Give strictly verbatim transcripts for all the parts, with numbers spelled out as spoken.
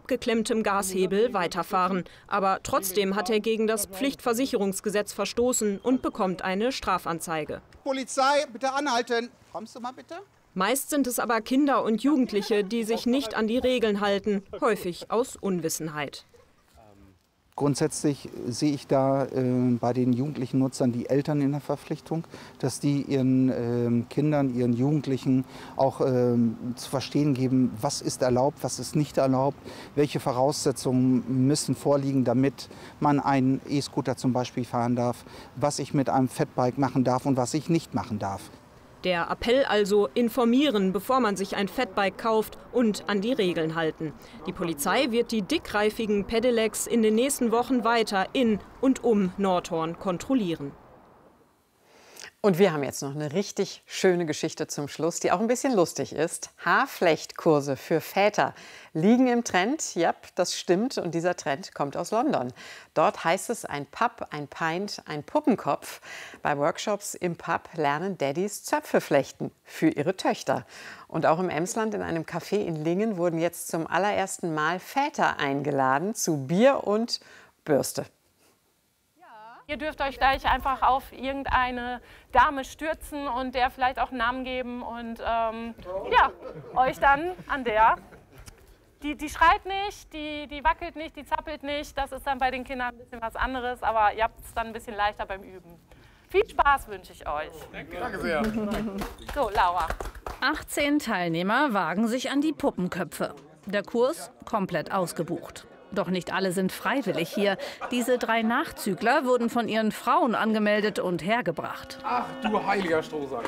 abgeklemmtem Gashebel weiterfahren. Aber trotzdem hat er gegen das Pflichtversicherungsgesetz verstoßen und bekommt eine Strafanzeige. Polizei, bitte anhalten. Kommst du mal bitte? Meist sind es aber Kinder und Jugendliche, die sich nicht an die Regeln halten, häufig aus Unwissenheit. Grundsätzlich sehe ich da äh, bei den jugendlichen Nutzern die Eltern in der Verpflichtung, dass die ihren äh, Kindern, ihren Jugendlichen auch äh, zu verstehen geben, was ist erlaubt, was ist nicht erlaubt, welche Voraussetzungen müssen vorliegen, damit man einen E-Scooter zum Beispiel fahren darf, was ich mit einem Fatbike machen darf und was ich nicht machen darf. Der Appell also: informieren, bevor man sich ein Fatbike kauft, und an die Regeln halten. Die Polizei wird die dickreifigen Pedelecs in den nächsten Wochen weiter in und um Nordhorn kontrollieren. Und wir haben jetzt noch eine richtig schöne Geschichte zum Schluss, die auch ein bisschen lustig ist. Haarflechtkurse für Väter liegen im Trend. Ja, das stimmt. Und dieser Trend kommt aus London. Dort heißt es ein Pub, ein Pint, ein Puppenkopf. Bei Workshops im Pub lernen Daddys Zöpfe flechten für ihre Töchter. Und auch im Emsland in einem Café in Lingen wurden jetzt zum allerersten Mal Väter eingeladen zu Bier und Bürste. Ihr dürft euch gleich einfach auf irgendeine Dame stürzen und der vielleicht auch einen Namen geben und ähm, ja, euch dann an der, die, die schreit nicht, die, die wackelt nicht, die zappelt nicht. Das ist dann bei den Kindern ein bisschen was anderes, aber ihr habt es dann ein bisschen leichter beim Üben. Viel Spaß wünsche ich euch. Danke, Danke sehr. So, Laura. achtzehn Teilnehmer wagen sich an die Puppenköpfe. Der Kurs komplett ausgebucht. Doch nicht alle sind freiwillig hier. Diese drei Nachzügler wurden von ihren Frauen angemeldet und hergebracht. Ach du heiliger Strohsack.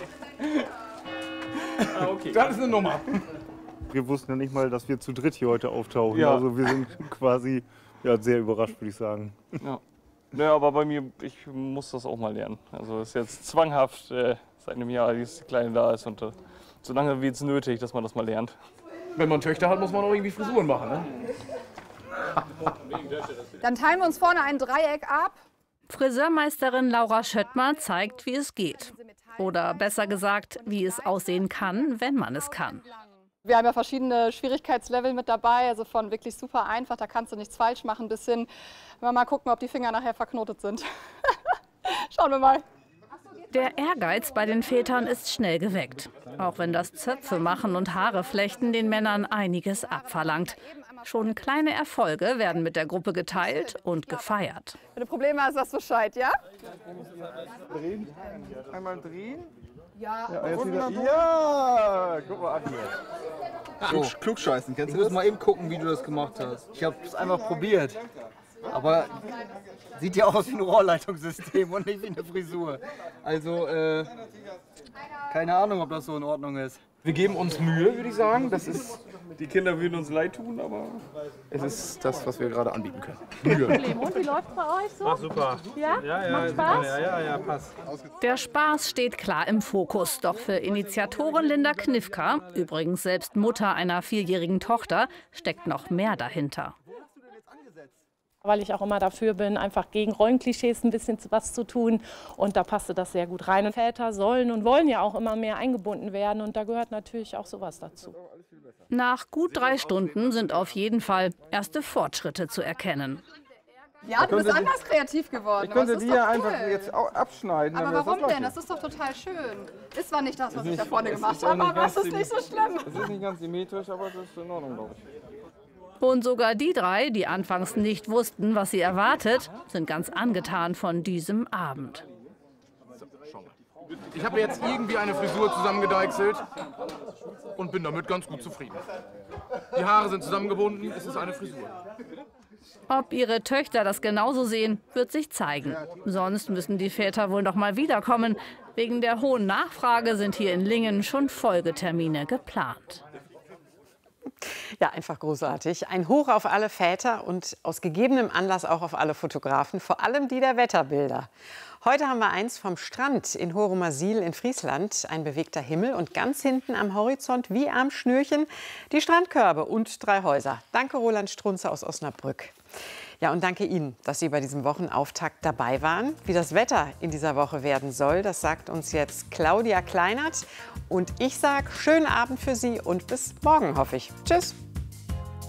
Ah, okay. Das ist eine Nummer. Wir wussten ja nicht mal, dass wir zu dritt hier heute auftauchen. Ja. Also wir sind quasi ja, sehr überrascht, würde ich sagen. Ja. Ja, aber bei mir, ich muss das auch mal lernen. Also es ist jetzt zwanghaft äh, seit einem Jahr, dass die Kleine da ist. Und äh, so lange wird es nötig, dass man das mal lernt. Wenn man Töchter hat, muss man auch irgendwie Frisuren machen, ne? Dann teilen wir uns vorne ein Dreieck ab. Friseurmeisterin Laura Schöttmer zeigt, wie es geht. Oder besser gesagt, wie es aussehen kann, wenn man es kann. Wir haben ja verschiedene Schwierigkeitslevel mit dabei, also von wirklich super einfach, da kannst du nichts falsch machen, bis hin, wenn wir mal gucken, ob die Finger nachher verknotet sind. Schauen wir mal. Der Ehrgeiz bei den Vätern ist schnell geweckt. Auch wenn das Zöpfe machen und Haare flechten den Männern einiges abverlangt. Schon kleine Erfolge werden mit der Gruppe geteilt und gefeiert. Wenn du Probleme hast, sagst du Bescheid, ja? Drehen. Einmal drehen. Ja. Ja, jetzt wieder. Ja, guck mal an hier. So. Klug, Klugscheißen, kennst du das? Ich muss mal eben gucken, wie du das gemacht hast. Ich habe es einfach probiert. Aber sieht ja aus wie ein Rohrleitungssystem und nicht wie eine Frisur. Also, äh, keine Ahnung, ob das so in Ordnung ist. Wir geben uns Mühe, würde ich sagen. Das ist, die Kinder würden uns leid tun, aber es ist das, was wir gerade anbieten können. Mühe. Und wie läuft es bei euch so? Ach, super. Ja? Ja, ja, Macht Spaß? Ja, ja, ja, passt. Der Spaß steht klar im Fokus. Doch für Initiatorin Linda Knifka, übrigens selbst Mutter einer vierjährigen Tochter, steckt noch mehr dahinter. Weil ich auch immer dafür bin, einfach gegen Rollenklischees ein bisschen was zu tun. Und da passte das sehr gut rein. Und Väter sollen und wollen ja auch immer mehr eingebunden werden. Und da gehört natürlich auch sowas dazu. Nach gut drei Stunden sind auf jeden Fall erste Fortschritte zu erkennen. Ja, du bist anders kreativ geworden. Ich könnte aber das die ist ja doch einfach cool. jetzt auch abschneiden. Aber dann warum das denn? Das ist doch total schön. Ist zwar nicht das, was ich da vorne gemacht auch habe, nicht aber es ganz ist nicht so schlimm. Es ist nicht ganz symmetrisch, aber es ist in Ordnung, glaube ich. Und sogar die drei, die anfangs nicht wussten, was sie erwartet, sind ganz angetan von diesem Abend. Ich habe jetzt irgendwie eine Frisur zusammengedeichselt und bin damit ganz gut zufrieden. Die Haare sind zusammengebunden, es ist eine Frisur. Ob ihre Töchter das genauso sehen, wird sich zeigen. Sonst müssen die Väter wohl noch mal wiederkommen. Wegen der hohen Nachfrage sind hier in Lingen schon Folgetermine geplant. Ja, einfach großartig. Ein Hoch auf alle Väter und aus gegebenem Anlass auch auf alle Fotografen, vor allem die der Wetterbilder. Heute haben wir eins vom Strand in Horumersiel in Friesland. Ein bewegter Himmel und ganz hinten am Horizont wie am Schnürchen die Strandkörbe und drei Häuser. Danke Roland Strunze aus Osnabrück. Ja, und danke Ihnen, dass Sie bei diesem Wochenauftakt dabei waren. Wie das Wetter in dieser Woche werden soll, das sagt uns jetzt Claudia Kleinert. Und ich sage schönen Abend für Sie und bis morgen, hoffe ich. Tschüss.